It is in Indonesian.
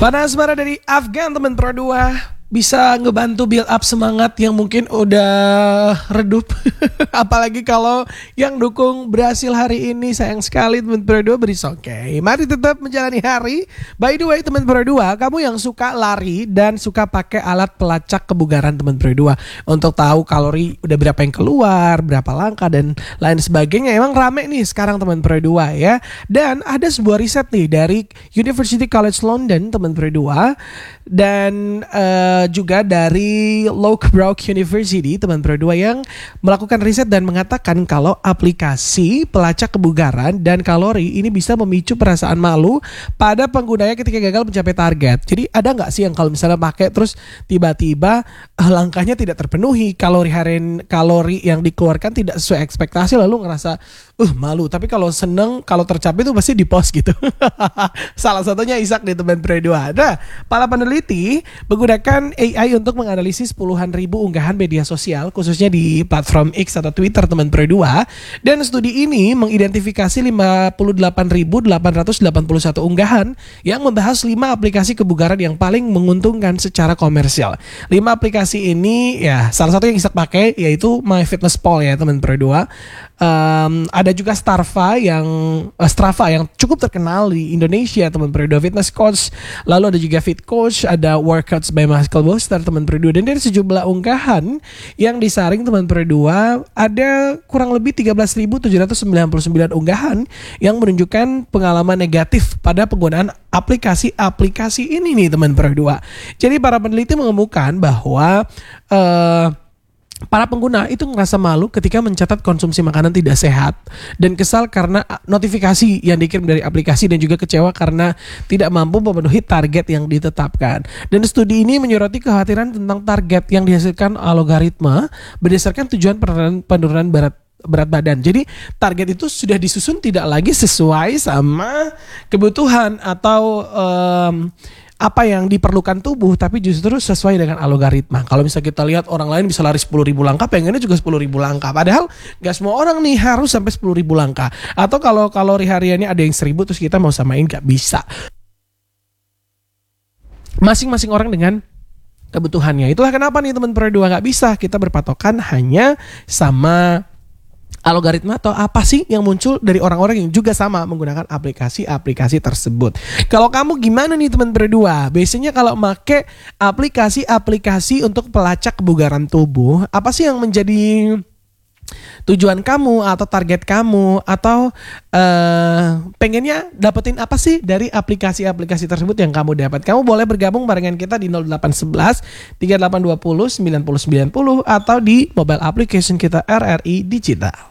Panas Bara dari Afgan teman Pro 2 bisa ngebantu build up semangat yang mungkin udah redup. Apalagi kalau yang dukung berhasil hari ini, sayang sekali teman Pro 2 beris. Oke, mari tetap menjalani hari. By the way teman Pro 2, kamu yang suka lari dan suka pakai alat pelacak kebugaran teman Pro 2 untuk tahu kalori udah berapa yang keluar, berapa langkah dan lain sebagainya. Emang rame nih sekarang teman Pro 2 ya. Dan ada sebuah riset nih dari University College London teman Pro 2 dan juga dari Loughborough University teman Pro 2 yang melakukan riset dan mengatakan kalau aplikasi pelacak kebugaran dan kalori ini bisa memicu perasaan malu pada penggunanya ketika gagal mencapai target. Jadi ada nggak sih yang kalau misalnya pakai terus tiba-tiba langkahnya tidak terpenuhi, kalori yang dikeluarkan tidak sesuai ekspektasi lalu ngerasa malu. Tapi kalau seneng, kalau tercapai itu pasti di post gitu. Salah satunya Ishak di teman Pro 2. Nah, para peneliti menggunakan AI untuk menganalisis puluhan ribu unggahan media sosial khususnya di platform X atau Twitter teman Pro 2, dan studi ini mengidentifikasi 58.881 unggahan yang membahas 5 aplikasi kebugaran yang paling menguntungkan secara komersial. 5 aplikasi ini ya salah satu yang bisa pakai yaitu MyFitnessPal ya teman Pro 2. Ada juga Strava yang cukup terkenal di Indonesia teman Pro 2, Fitness Coach. Lalu ada juga Fit Coach, ada Workouts by Muscle Booster teman Pro 2. Dan dari sejumlah unggahan yang disaring teman Pro 2, ada kurang lebih 13.799 unggahan yang menunjukkan pengalaman negatif pada penggunaan aplikasi-aplikasi ini nih teman Pro 2. Jadi para peneliti mengemukakan bahwa para pengguna itu ngerasa malu ketika mencatat konsumsi makanan tidak sehat dan kesal karena notifikasi yang dikirim dari aplikasi dan juga kecewa karena tidak mampu memenuhi target yang ditetapkan. Dan studi ini menyoroti kekhawatiran tentang target yang dihasilkan algoritma berdasarkan tujuan penurunan berat badan. Jadi target itu sudah disusun tidak lagi sesuai sama kebutuhan atau apa yang diperlukan tubuh, tapi justru sesuai dengan algoritma. Kalau misalnya kita lihat orang lain bisa lari 10.000 langkah, pengennya juga 10.000 langkah. Padahal gak semua orang nih harus sampai 10.000 langkah. Atau kalau kalori hariannya ada yang 1.000 terus kita mau samain, gak bisa. Masing-masing orang dengan kebutuhannya. Itulah kenapa nih teman Pro 2 gak bisa kita berpatokan hanya sama algoritma atau apa sih yang muncul dari orang-orang yang juga sama menggunakan aplikasi-aplikasi tersebut. Kalau kamu gimana nih teman Pro 2? Biasanya kalau make aplikasi-aplikasi untuk pelacak kebugaran tubuh, apa sih yang menjadi tujuan kamu atau target kamu, atau pengennya dapetin apa sih dari aplikasi-aplikasi tersebut yang kamu dapat? Kamu boleh bergabung barengan kita di 0811 3820 9090 atau di mobile application kita RRI Digital.